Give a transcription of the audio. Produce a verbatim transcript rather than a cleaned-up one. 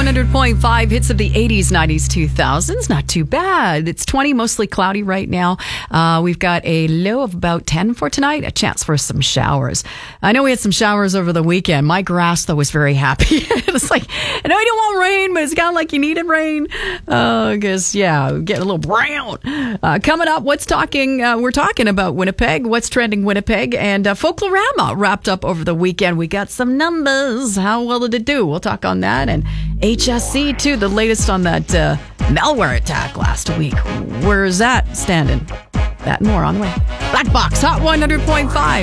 hundred point five, hits of the eighties, nineties, two thousands. Not too bad. It's twenty, mostly cloudy right now. Uh, we've got a low of about ten for tonight, a chance for some showers. I know we had some showers over the weekend. My grass, though, was very happy. It's like, I know you don't want rain, but it's kind of like you needed rain. Uh, I guess, yeah, getting a little brown. Uh, coming up, what's talking? Uh, we're talking about Winnipeg. What's trending Winnipeg? And uh, Folklorama wrapped up over the weekend. We got some numbers. How well did it do? We'll talk on that. And H S C, too, the latest on that uh, malware attack last week. Where is that standing? That and more on the way. Black Box, Hot one hundred point five.